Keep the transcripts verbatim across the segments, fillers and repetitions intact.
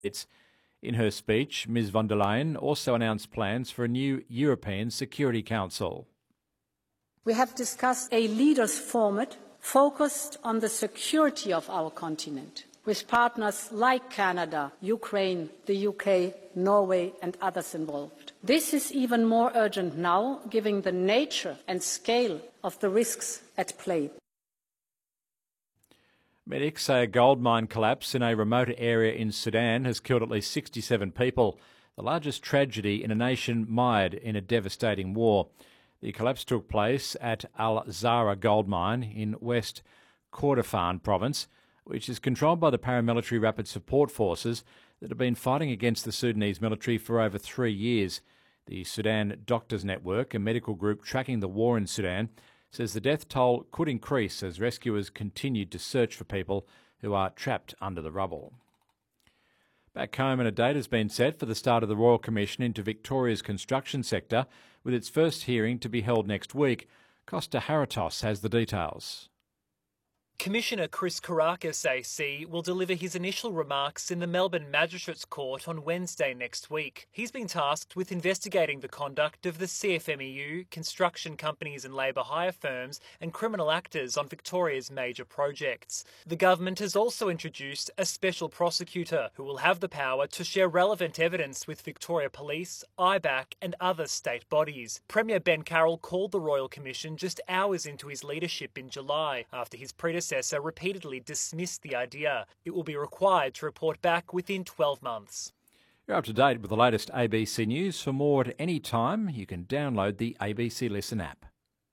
It's in her speech, Miz von der Leyen also announced plans for a new European Security Council. We have discussed a leaders' format focused on the security of our continent, with partners like Canada, Ukraine, the U K, Norway and others involved. This is even more urgent now, given the nature and scale of the risks at play. Medics say a gold mine collapse in a remote area in Sudan has killed at least sixty-seven people, the largest tragedy in a nation mired in a devastating war. The collapse took place at Al Zahra gold mine in West Kordofan province, which is controlled by the paramilitary Rapid Support Forces that have been fighting against the Sudanese military for over three years. The Sudan Doctors Network, a medical group tracking the war in Sudan, says the death toll could increase as rescuers continued to search for people who are trapped under the rubble. Back home, and a date has been set for the start of the Royal Commission into Victoria's construction sector, with its first hearing to be held next week. Costa Haratos has the details. Commissioner Chris Kourakis A C will deliver his initial remarks in the Melbourne Magistrates Court on Wednesday next week. He's been tasked with investigating the conduct of the C F M E U, construction companies and labour hire firms and criminal actors on Victoria's major projects. The government has also introduced a special prosecutor who will have the power to share relevant evidence with Victoria Police, I B A C and other state bodies. Premier Ben Carroll called the Royal Commission just hours into his leadership in July after his predecessor repeatedly dismissed the idea. It will be required to report back within twelve months. You're up to date with the latest A B C News. For more at any time, you can download the A B C Listen app.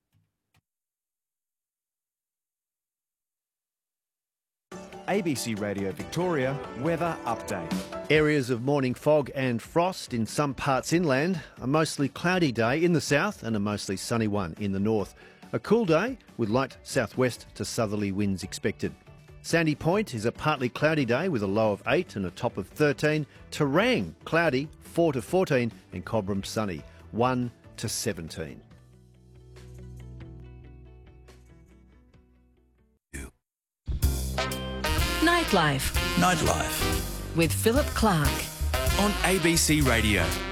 A B C Radio Victoria weather update. Areas of morning fog and frost in some parts inland. A mostly cloudy day in the south and a mostly sunny one in the north. A cool day with light southwest to southerly winds expected. Sandy Point is a partly cloudy day with a low of eight and a top of thirteen. Terang, cloudy, four to fourteen, and Cobram sunny, one to seventeen. Nightlife. Nightlife. With Philip Clark. On A B C Radio.